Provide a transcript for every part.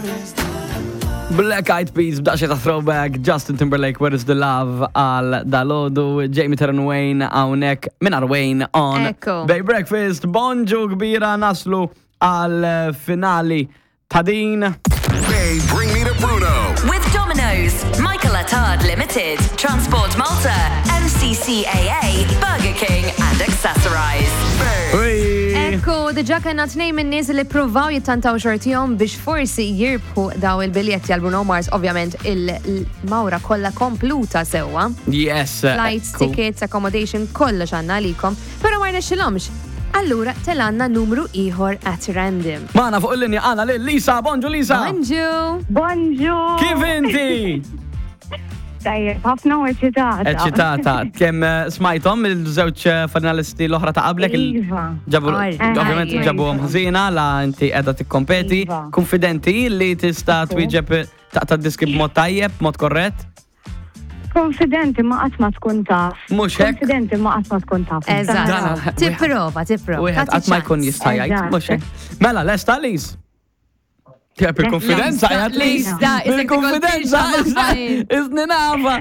Black Eyed Peas b'daċi ta' throwback, Justin Timberlake, Where is the Love, għal dalodu, Jamie Terran Wayne, għawnek, minar Wayne, on Ekko. Bay Breakfast, bonġu kbira naslu għal finali ta' din. Bay, bring me to Bruno. With Domino's, Michael Attard Limited, Transport Malta, MCCAA, Burger King and Accessorize. Ui. Ekku, diġa kena tnejn minn nies li provaw jittantaw xortijom biex forsi jirbħu daw il-biljetti għal Bruno Mars, ovvjament il-mawra kollha kompluta sewa. Yes. Flights, tickets, accommodation, kollox għanna għalikom, pero ma rnexxilhomx. Allura telanna numru ieħor at random. Maħna fuq il-linja għana Lisa, bonġu Lisa. Bonġu! Bonġu! Kif inti? Tajjeb, ħafna u eċitata. Eċitata, kem smajtom il-żewġ finalisti l-oħra ta' qablek? Iva. Ovvijament ġabu ħżina la inti edha tikkompeti. Iva. Konfidenti li tista' twieġeb ta' diski b'mod tajjeb, b'mod korrett? Konfidenti ma qatt ma tkun taf. Mhux hekk? Konfidenti ma qatt ma tkun taf. Eżatt. Tipprova. Wieħed qatt ma jkun jista' jgħid, mhux hekk. Mela, lesta Lis? Ja, per-konfidenza jgħat Lis. Per-konfidenza iżni nafa.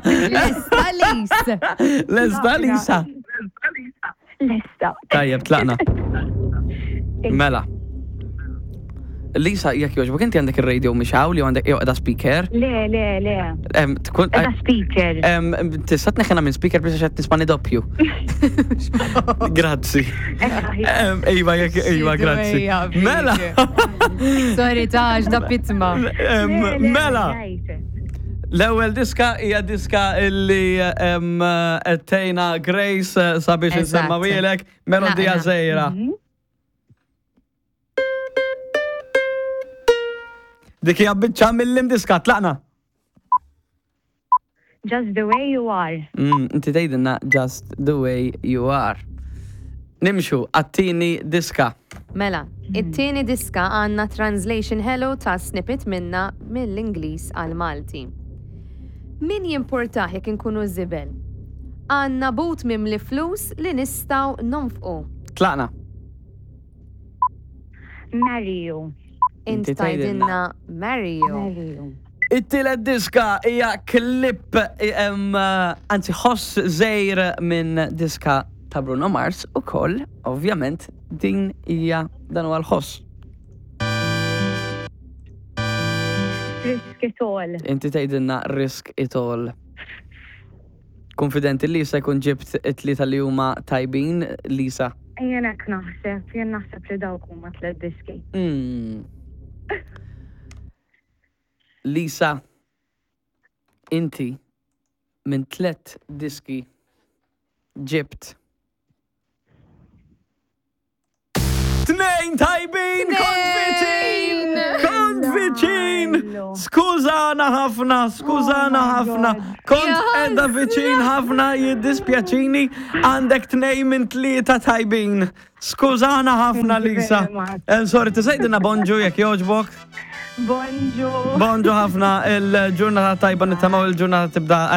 Lesta Lisa. Lesta. Tajjeb, tlaqna. Mela. Lisa, jek joġbok, inti għandek il-radio mixaw li għandek għada speaker? Le. Għada speaker. Tista' tneħħena minn speaker biex għed nispani doppju. Grazzi. Iva, grazzi. Mela. Sorry, taġ, da pitma. Mela. L-ewwel diska hija diska illi ettejna Grace sabiex insemma wielek melodija żejra. Dik hija biċċa mill-lim diska tlaqna. Just the way you are. Inti tgħidilna just the way you are. Nimxu għat-tieni diska. Mela, it-tieni diska għandna translation hello ta' snippet minna mill-Ingliż għal Malti. Min jimportaħ jekk inkunu żibel? Għandna but mimli flus li nistgħu nonfqu. Tlaqna. Marry you. Inti tajdinna marry you. It-tielet diska hija klipp anzi ħoss żejr minn diska ta' Bruno Mars ukoll, ovvjament din hija dan huwa l-ħoss. Risk it all. Inti tgħidilna risk it all. Konfidenti li Lisa jkun ġibt it-tlieta li huma tajbin, Lisa? Jien hekk naħseb li dawk huma tliet diski. Lisa, inti minn 3 diski ġibt 2 tajbin! Kont viċin! Skużana ħafna! Kont edha viċin ħafna jiddispjaċini għandek 2 minn 3 tajbin. Skużana ħafna, Lisa. Sorry, tisajdina bonġu jek joġbok? Bonġu. Bonġu ħafna, il-ġurnata tajba nittamaw il-ġurnata tibda